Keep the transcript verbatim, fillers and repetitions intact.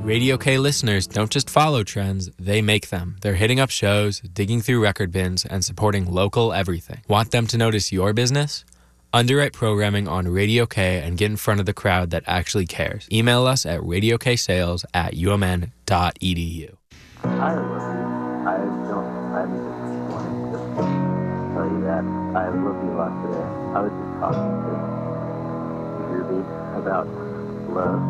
Radio K listeners don't just follow trends, they make them. They're hitting up shows, digging through record bins, and supporting local everything. Want them to notice your business? Underwrite programming on Radio K and get in front of the crowd that actually cares. Email us at radioksales at umn dot edu. I love you. I don't, I'm just wanting to tell you that. I love you a lot today. I was just talking to Ruby about love.